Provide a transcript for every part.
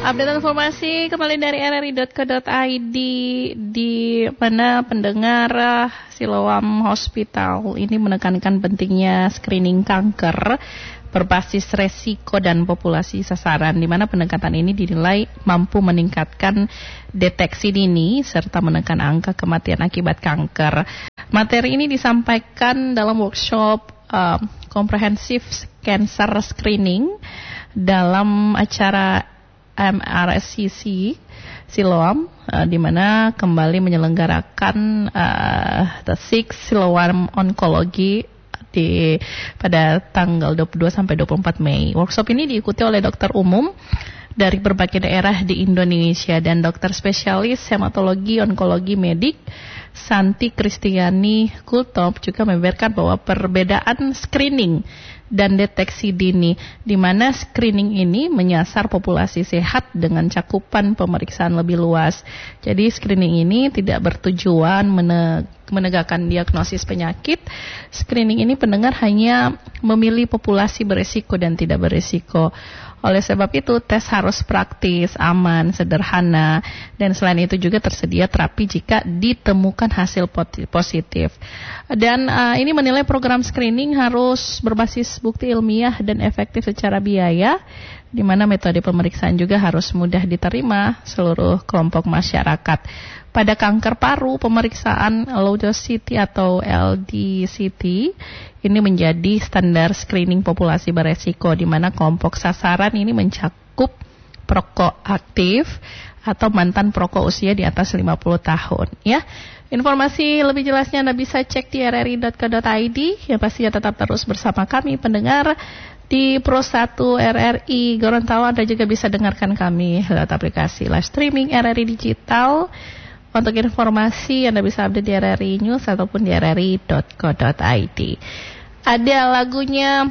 Update informasi kembali dari rri.co.id, di mana pendengar Siloam Hospital ini menekankan pentingnya screening kanker berbasis resiko dan populasi sasaran, di mana pendekatan ini dinilai mampu meningkatkan deteksi dini serta menekan angka kematian akibat kanker. Materi ini disampaikan dalam workshop Comprehensive Cancer Screening dalam acara MRSCC Siloam, di mana kembali menyelenggarakan The Six Siloam Oncology pada tanggal 22 sampai 24 Mei. Workshop ini diikuti oleh dokter umum dari berbagai daerah di Indonesia dan dokter spesialis hematologi onkologi medik Santi Kristiani Kultop juga membeberkan bahwa perbedaan screening dan deteksi dini, di mana screening ini menyasar populasi sehat dengan cakupan pemeriksaan lebih luas. Jadi screening ini tidak bertujuan menegakkan diagnosis penyakit. Screening ini pendengar hanya memilih populasi berisiko dan tidak berisiko. Oleh sebab itu, tes harus praktis, aman, sederhana, dan selain itu juga tersedia terapi jika ditemukan hasil positif. Dan ini menilai program screening harus berbasis bukti ilmiah dan efektif secara biaya, di mana metode pemeriksaan juga harus mudah diterima seluruh kelompok masyarakat. Pada kanker paru, pemeriksaan low dose CT atau LDCT ini menjadi standar screening populasi beresiko, di mana kelompok sasaran ini mencakup perokok aktif atau mantan perokok usia di atas 50 tahun. Ya, informasi lebih jelasnya Anda bisa cek di rri.co.id. Yang pastinya tetap terus bersama kami pendengar di Pro 1 RRI Gorontalo. Anda juga bisa dengarkan kami lewat aplikasi live streaming RRI Digital. Untuk informasi Anda bisa update di RRI News ataupun di rri.co.id. Ada lagunya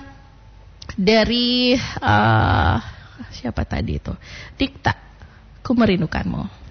dari siapa tadi itu? Dikta, Ku Merindukanmu.